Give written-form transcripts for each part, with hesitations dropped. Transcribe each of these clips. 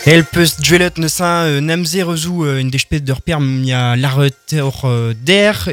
Helpes duelet neuze nemzer euzou une despet d'ur perm ya l'arret d'air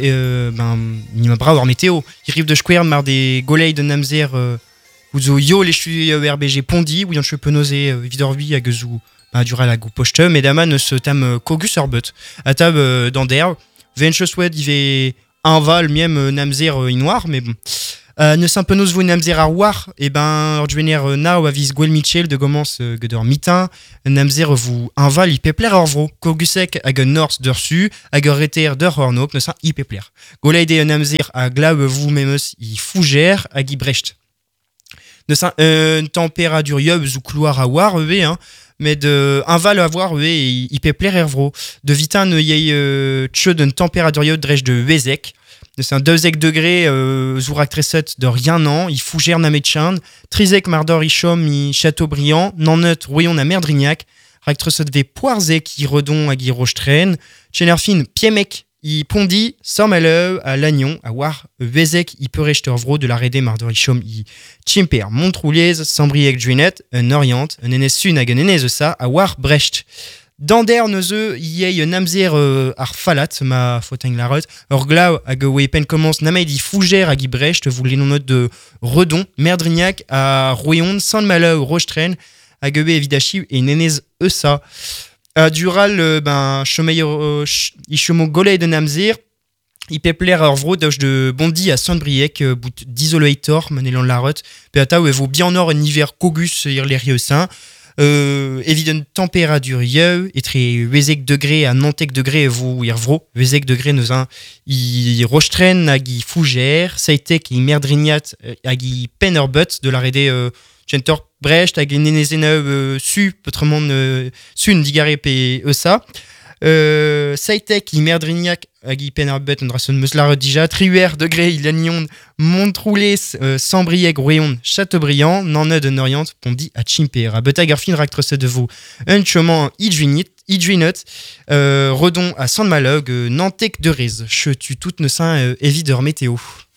ni ma bra war météo. Il rive de square mar des golei de nemzer ouzo yo lechu RBG pondi ou yon che penose vidorvi hag euzou dural hag ou pochte medama neus tam kogus ur beut. A tab d'ander venche soued ive un val miem nemzer inoir mais bon. Neus un penaos vo nemzer ar war, ur duener nao avis Gwell Mitchell de gomans geder mitin, nemzer vou un val i pepler ur vro, kogusek hag un nors d'ur su, hag ur reter d'ur hornok, neus i pepler. Goleide nemzer a glav vou memeus i fouger hag i brecht. Neus un temperadur yeub zou couloir a war met un val a war i pepler ur vro. De vitin yei tcheu d'un temperadur yeub drej de vezek, c'est un 2 degrés zourak treset de rien an, il fougère na metchan, trizek mardor ichom i Châteaubriand, nanet royon na Merdrignac, rak treset ve poarzek i redon hag i rochtren, tchenerfin piemek i pondi, sormaleu à Lannion, a war vezek i peurechteur vro de la rede mardor ichom i Chimper, Montroulez, Sambriek Druinet, un Orient, un enez sun hag un enez sa, a war Brecht. Dander neuze yei namzer ar falat ma foteng la reut ur glav hag oe pen komans namet i fouger hag i brecht vou lenonot de redon Merdrignac a royon san maleu rochtren hag ebe evidachiv e nenez eusa dural chomei i chomo golei de namzer i pepler ur vro dauch de bondi a Saint-Brieuc bout d'isolator manelan la reut pe ata oe vo bien or en hiver kogus ir lerieussin. Évident température yeu etre vezek degré à nantek degré vous ir vro vezek degré neus i rochtren hag i fouger saitek i Merdrignat hag i pen ur beut de la rede tchentor brecht hag enezena su petremont sun digare pe eusa saitek i Merdrignac hag i pen ur beut un drason meus la dija triuer degré i Lannion Montroulez Sambrieg royon Châteaubriand nanet un Orient pondi a Chimper a beut hag ar fin rak treset de vo un choman i druinet redon a Saint-Malog nantek de rez chetu tout neuze evit ur météo.